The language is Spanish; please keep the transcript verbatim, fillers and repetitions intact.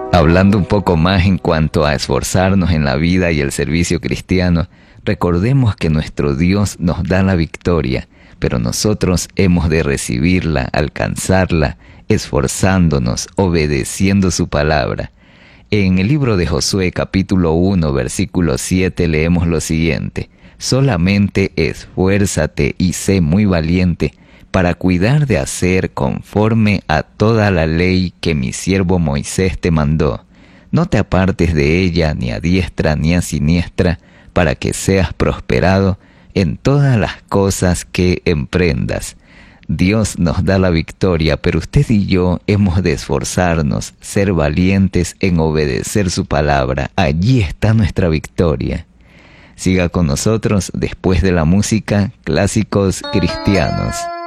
Hablando un poco más en cuanto a esforzarnos en la vida y el servicio cristiano, recordemos que nuestro Dios nos da la victoria, pero nosotros hemos de recibirla, alcanzarla, esforzándonos, obedeciendo su palabra. En el libro de Josué capítulo uno, versículo siete, leemos lo siguiente: solamente esfuérzate y sé muy valiente para cuidar de hacer conforme a toda la ley que mi siervo Moisés te mandó. No te apartes de ella ni a diestra ni a siniestra, para que seas prosperado en todas las cosas que emprendas. Dios nos da la victoria, pero usted y yo hemos de esforzarnos, ser valientes en obedecer su palabra. Allí está nuestra victoria. Siga con nosotros después de la música, Clásicos Cristianos.